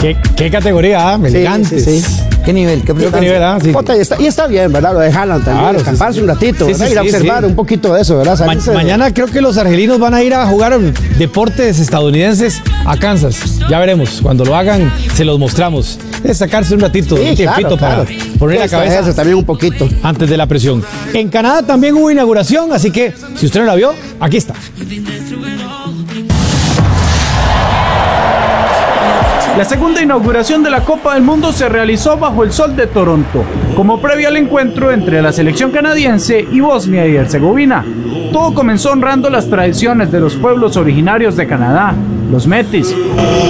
¿Qué categoría? Elegantes. Sí. ¿Qué nivel? ¿Qué nivel, ¿ah? Sí. Jota, y está bien, ¿verdad? Lo de Haaland también, Claro, escaparse un ratito, sí, ¿verdad? sí, Ir a sí, observar sí. un poquito de eso, ¿verdad? Mañana creo que los argelinos van a ir a jugar deportes estadounidenses a Kansas. Ya veremos. Cuando lo hagan, se los mostramos. Es sacarse un ratito, Sí, un tiempito claro. para poner la cabeza Eso también un poquito. antes de la presión. En Canadá también hubo inauguración, así que si usted no la vio, aquí está. La segunda inauguración de la Copa del Mundo se realizó bajo el sol de Toronto, como previo al encuentro entre la selección canadiense y Bosnia y Herzegovina. Todo comenzó honrando las tradiciones de los pueblos originarios de Canadá, los Métis.